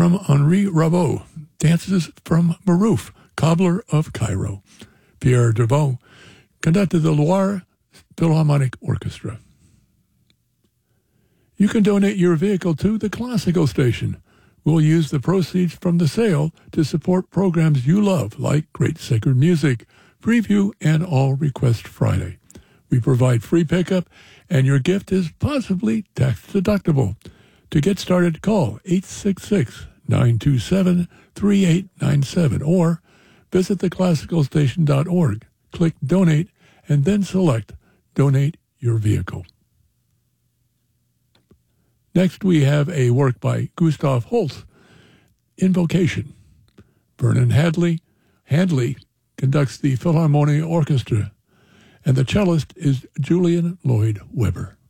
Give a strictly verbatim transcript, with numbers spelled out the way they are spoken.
from Henri Rabault, Dances from Marouf, Cobbler of Cairo. Pierre Devaux conducted the Loire Philharmonic Orchestra. You can donate your vehicle to the Classical Station. We'll use the proceeds from the sale to support programs you love, like Great Sacred Music, Preview, and All Request Friday. We provide free pickup, and your gift is possibly tax-deductible. To get started, call eight six six, nine two seven, three eight nine seven or visit the classical station dot org. Click Donate, and then select Donate Your Vehicle. Next, we have a work by Gustav Holst, Invocation. Vernon Hadley, Handley conducts the Philharmonia Orchestra, and the cellist is Julian Lloyd Webber.